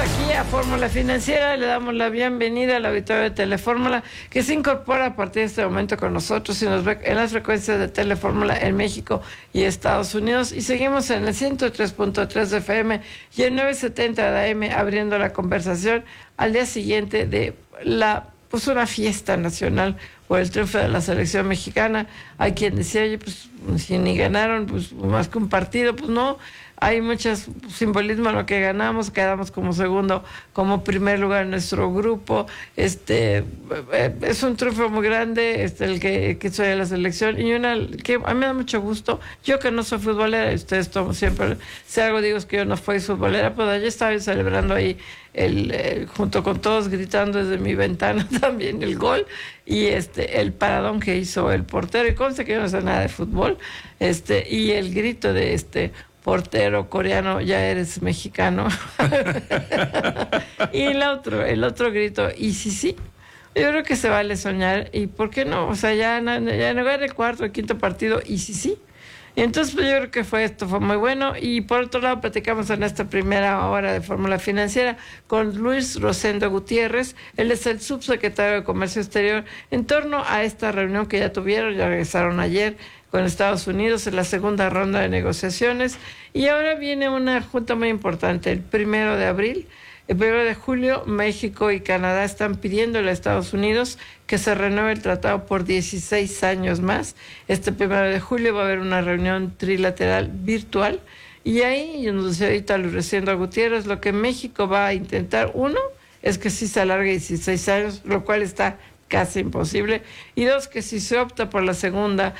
aquí a Fórmula Financiera. Le damos la bienvenida al auditorio de Telefórmula, que se incorpora a partir de este momento con nosotros y nos ve en las frecuencias de Telefórmula en México y Estados Unidos. Y seguimos en el 103.3 de FM y el 970 de AM, abriendo la conversación al día siguiente de una fiesta nacional por el triunfo de la selección mexicana. Hay quien decía, oye, pues si ni ganaron, pues más que un partido, pues no. Hay mucho simbolismo en lo que ganamos, quedamos como segundo, como primer lugar en nuestro grupo. Es un triunfo muy grande el que hizo de la selección, y una que a mí me da mucho gusto. Yo que no soy futbolera, y ustedes siempre, si algo digo es que yo no fui futbolera, pero ayer estaba celebrando ahí junto con todos, gritando desde mi ventana también el gol y el paradón que hizo el portero, y conste que yo no sé nada de fútbol, y el grito de portero coreano, ya eres mexicano. Y el otro grito, y sí. Yo creo que se vale soñar, y ¿por qué no? O sea, ya no gana el cuarto o quinto partido, y sí. Y entonces pues, yo creo que esto fue muy bueno. Y por otro lado, platicamos en esta primera hora de Fórmula Financiera con Luis Rosendo Gutiérrez. Él es el subsecretario de Comercio Exterior, en torno a esta reunión que ya regresaron ayer con Estados Unidos en la segunda ronda de negociaciones. Y ahora viene una junta muy importante, el 1 de abril. El 1 de julio, México y Canadá están pidiéndole a Estados Unidos que se renueve el tratado por 16 años más. 1 de julio va a haber una reunión trilateral virtual, y ahí, nos decía ahorita Luis Rosendo Gutiérrez, lo que México va a intentar, uno, es que sí se alargue 16 años, lo cual está casi imposible, y dos, que si se opta por la segunda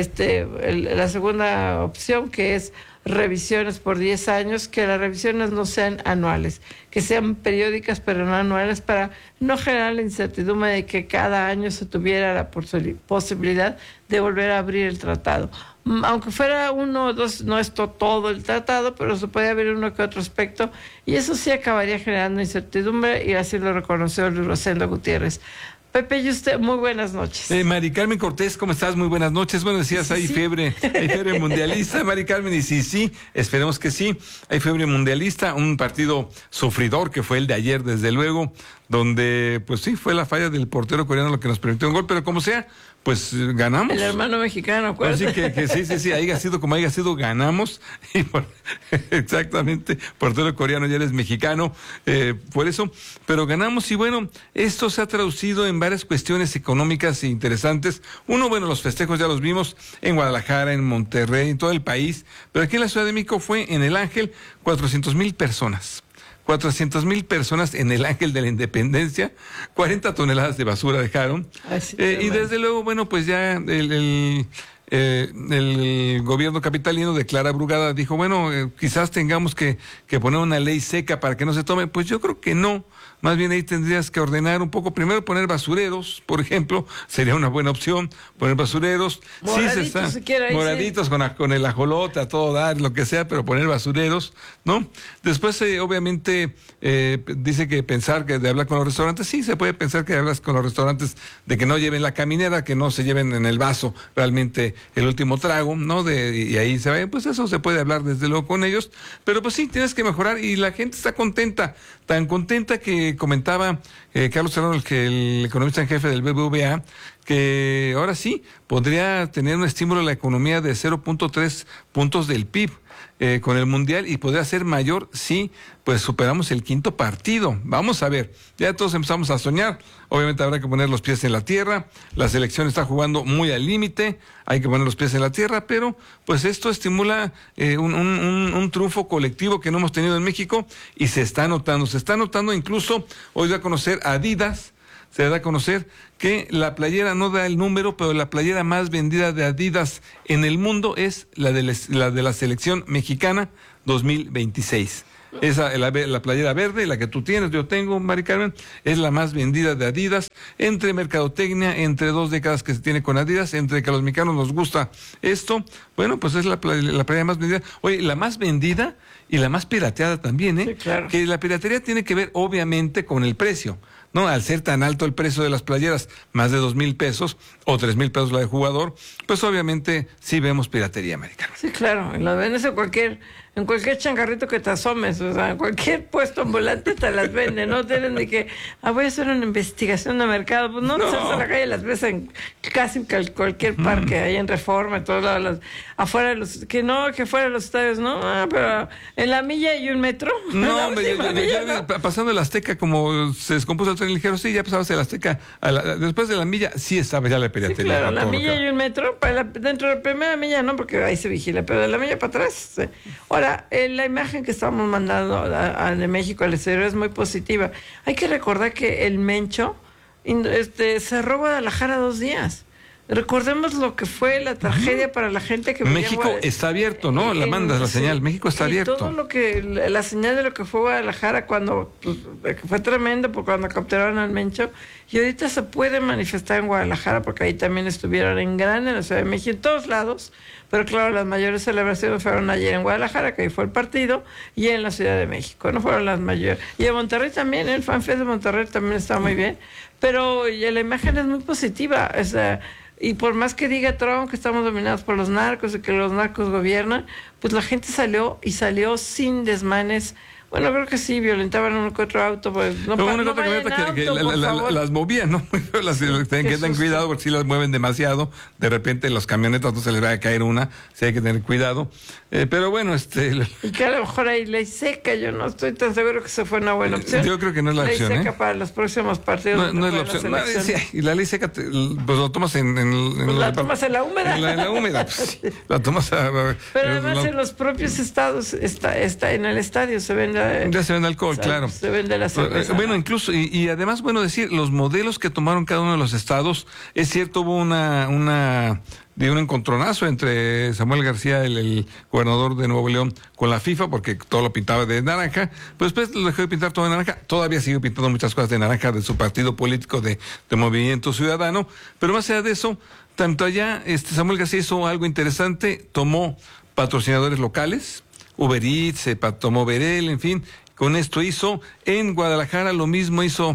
opción, que es revisiones por 10 años, que las revisiones no sean anuales, que sean periódicas pero no anuales, para no generar la incertidumbre de que cada año se tuviera la posibilidad de volver a abrir el tratado. Aunque fuera uno o dos, no es todo el tratado, pero se puede abrir uno que otro aspecto, y eso sí acabaría generando incertidumbre, y así lo reconoció Luis Rosendo Gutiérrez. Pepe, y usted, muy buenas noches. Mari Carmen Cortés, ¿cómo estás? Muy buenas noches. Bueno, decías, hay fiebre mundialista, Mari Carmen, y sí, esperemos que sí. Hay fiebre mundialista, un partido sufridor que fue el de ayer, desde luego, donde, pues sí, fue la falla del portero coreano lo que nos permitió un gol, pero como sea, pues ganamos. El hermano mexicano, acuérdate. Así que sí, haya sido como haya sido, ganamos. Y exactamente, portero coreano, ya eres mexicano, por eso, pero ganamos. Y bueno, esto se ha traducido en varias cuestiones económicas interesantes. Uno, bueno, los festejos ya los vimos en Guadalajara, en Monterrey, en todo el país, pero aquí en la Ciudad de México fue en el Ángel 400,000 personas. 400,000 personas en el Ángel de la Independencia, 40 toneladas de basura dejaron. Y desde luego, bueno, pues ya el gobierno capitalino de Clara Brugada dijo, bueno, quizás tengamos que poner una ley seca para que no se tome. Pues yo creo que no. Más bien ahí tendrías que ordenar un poco. Primero poner basureros, por ejemplo, sería una buena opción. Poner basureros. Moraditos, moraditos con el ajolote a todo dar, lo que sea, pero poner basureros, ¿no? Después, obviamente, dice que de hablar con los restaurantes. Sí, se puede pensar que hablas con los restaurantes de que no lleven la caminera, que no se lleven en el vaso realmente el último trago, ¿no? Y ahí se va, pues eso se puede hablar desde luego con ellos. Pero pues sí, tienes que mejorar, y la gente está contenta, tan contenta que comentaba Carlos Serrano, el economista en jefe del BBVA, que ahora sí podría tener un estímulo a la economía de 0.3 puntos del PIB con el Mundial, y podría ser mayor si pues superamos el quinto partido. Vamos a ver, ya todos empezamos a soñar. Obviamente habrá que poner los pies en la tierra, la selección está jugando muy al límite, hay que poner los pies en la tierra, pero pues esto estimula un triunfo colectivo que no hemos tenido en México, y se está notando incluso, hoy da a conocer Adidas, se da a conocer que la playera, no da el número, pero la playera más vendida de Adidas en el mundo es la de la selección mexicana 2026. Esa, la playera verde, la que tú tienes, yo tengo, Mari Carmen, es la más vendida de Adidas, entre mercadotecnia, entre 2 décadas que se tiene con Adidas, entre que a los mexicanos nos gusta esto, bueno, pues es la playera más vendida. Oye, la más vendida y la más pirateada también, Sí, claro. Que la piratería tiene que ver, obviamente, con el precio. No, al ser tan alto el precio de las playeras, más de 2,000 pesos o 3,000 pesos la de jugador, pues obviamente sí vemos piratería, americana. Sí, claro, en la vendes en cualquier en cualquier changarrito que te asomes, o sea, en cualquier puesto ambulante te las venden, no tienen de que, voy a hacer una investigación de mercado, pues no. Sales a la calle, las ves en casi cualquier parque, ahí en Reforma, en todos lados, afuera de los, que fuera de los estadios, no, pero en la milla y un metro. No, hombre, pasando el Azteca, como se descompuso el tren ligero, sí, ya pasabas el Azteca, después de la milla, sí estaba ya la pediatría. Sí, claro, la milla y un metro, dentro de la primera milla no, porque ahí se vigila, pero de la milla para atrás, sí. Ahora, la imagen que estamos mandando de México al exterior es muy positiva. Hay que recordar que el Mencho cerró Guadalajara 2 días. Recordemos lo que fue la tragedia para la gente que México está abierto, ¿no? La mandas la señal, México está abierto. Todo lo que, la señal de lo que fue Guadalajara cuando, fue tremendo, porque cuando capturaron al Mencho, y ahorita se puede manifestar en Guadalajara, porque ahí también estuvieron en grande, en la Ciudad de México, en todos lados, pero claro, las mayores celebraciones fueron ayer en Guadalajara, que ahí fue el partido, y en la Ciudad de México, no fueron las mayores. Y en Monterrey también, el FanFest de Monterrey también está muy bien, pero la imagen es muy positiva, o sea, y por más que diga Trump que estamos dominados por los narcos y que los narcos gobiernan, pues la gente salió sin desmanes. Bueno, creo que sí, violentaban uno que otro auto. Pues, no camioneta que las movían, ¿no? Tienen que tener cuidado porque si las mueven demasiado, de repente las camionetas no se les va a caer una, sí hay que tener cuidado. Pero bueno, Y que a lo mejor hay ley seca, yo no estoy tan seguro que eso fue una buena opción. Yo creo que no es la opción. Ley seca para los próximos partidos. No es la opción. Y la ley seca, pues lo tomas la tomas en la húmeda. En la húmeda, pues, la tomas Pero además en los propios estados, está en el estadio, se vende. Ya se vende alcohol, claro. Se vende la cerveza. Bueno, incluso, y además, bueno, decir, los modelos que tomaron cada uno de los estados, es cierto, hubo un encontronazo entre Samuel García, el gobernador de Nuevo León, con la FIFA, porque todo lo pintaba de naranja, pues después lo dejó de pintar todo de naranja, todavía sigue pintando muchas cosas de naranja de su partido político de Movimiento Ciudadano, pero más allá de eso, tanto allá, Samuel García hizo algo interesante, tomó patrocinadores locales, Uber Eats, tomó Verel, en fin, con esto hizo. En Guadalajara lo mismo hizo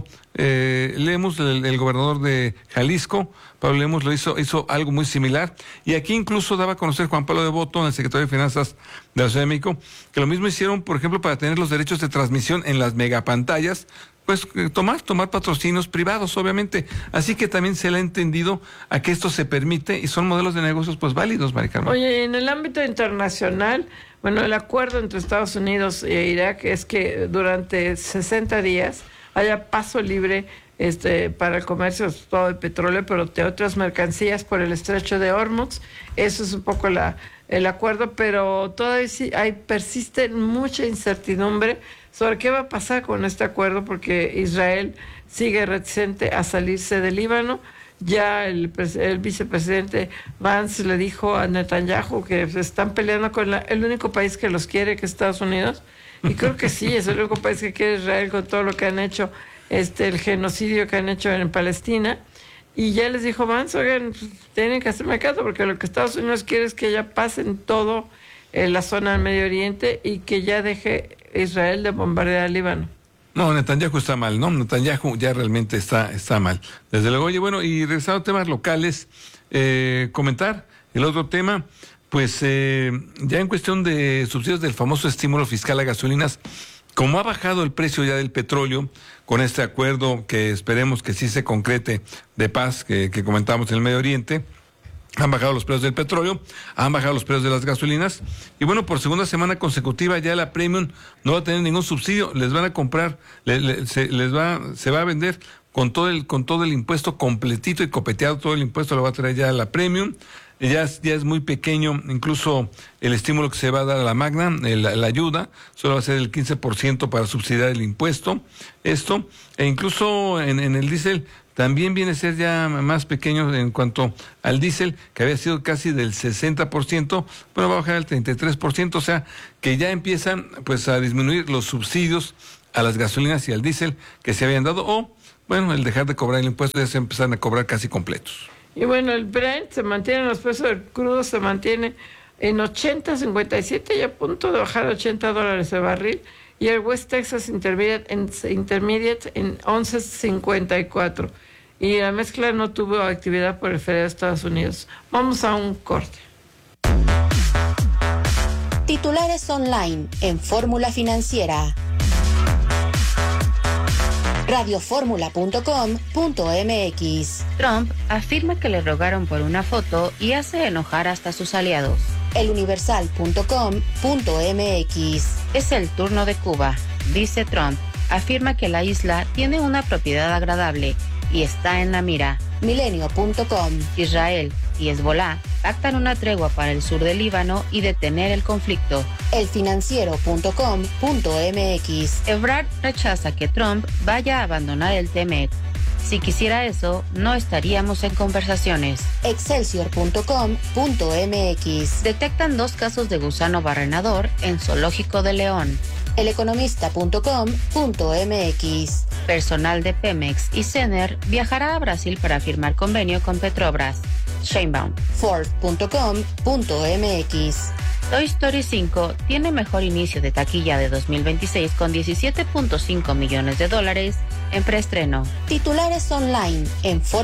Lemus, el gobernador de Jalisco, Pablo Lemus hizo algo muy similar. Y aquí incluso daba a conocer Juan Pablo de Botton, el secretario de Finanzas de la Ciudad de México, que lo mismo hicieron, por ejemplo, para tener los derechos de transmisión en las megapantallas, pues tomar patrocinios privados, obviamente. Así que también se le ha entendido a que esto se permite y son modelos de negocios pues válidos, Mari Carmen. Oye, en el ámbito internacional, bueno, el acuerdo entre Estados Unidos e Irak es que durante 60 días haya paso libre para el comercio, todo el petróleo, pero de otras mercancías por el estrecho de Hormuz. Eso es un poco el acuerdo, pero todavía sí persiste mucha incertidumbre sobre qué va a pasar con este acuerdo, porque Israel sigue reticente a salirse del Líbano. Ya el vicepresidente Vance le dijo a Netanyahu que se están peleando con el único país que los quiere, que es Estados Unidos, y creo que sí, es el único país que quiere Israel con todo lo que han hecho, el genocidio que han hecho en Palestina. Y ya les dijo Vance, oigan, pues, tienen que hacerme caso, porque lo que Estados Unidos quiere es que ya pasen todo la zona del Medio Oriente y que ya deje Israel de bombardear el Líbano. No, Netanyahu está mal, ¿no? Netanyahu ya realmente está mal. Desde luego, oye, bueno, y regresando a temas locales, comentar el otro tema, pues ya en cuestión de subsidios del famoso estímulo fiscal a gasolinas, como ha bajado el precio ya del petróleo, con este acuerdo que esperemos que sí se concrete de paz que comentamos en el Medio Oriente, han bajado los precios del petróleo, han bajado los precios de las gasolinas, y bueno, por segunda semana consecutiva ya la Premium no va a tener ningún subsidio, les van a comprar, se va a vender con todo el impuesto completito y copeteado, todo el impuesto lo va a traer ya la Premium. Ya es muy pequeño, incluso el estímulo que se va a dar a la Magna, la ayuda, solo va a ser el 15% para subsidiar el impuesto, e incluso en el diésel también viene a ser ya más pequeño en cuanto al diésel, que había sido casi del 60%, bueno, va a bajar al 33%, o sea, que ya empiezan pues a disminuir los subsidios a las gasolinas y al diésel que se habían dado, o bueno, el dejar de cobrar el impuesto ya se empiezan a cobrar casi completos. Y bueno, el Brent se mantiene, los precios del crudo se mantiene en 80.57 y a punto de bajar a $80 el barril. Y el West Texas Intermediate en 11.54. Y la mezcla no tuvo actividad por el feriado de Estados Unidos. Vamos a un corte. Titulares online en Fórmula Financiera. Radioformula.com.mx. Trump afirma que le rogaron por una foto y hace enojar hasta sus aliados. Eluniversal.com.mx. Es el turno de Cuba, dice Trump. Afirma que la isla tiene una propiedad agradable y está en la mira. Milenio.com. Israel y Hezbolá pactan una tregua para el sur del Líbano y detener el conflicto. Elfinanciero.com.mx. Ebrard rechaza que Trump vaya a abandonar el TMEC. Si quisiera eso, no estaríamos en conversaciones. Excelsior.com.mx. Detectan 2 casos de gusano barrenador en Zoológico de León. Eleconomista.com.mx. Personal de Pemex y Sener viajará a Brasil para firmar convenio con Petrobras. Sheinbaum. Ford.com.mx. Toy Story 5 tiene mejor inicio de taquilla de 2026 con $17.5 millones en preestreno. Titulares online en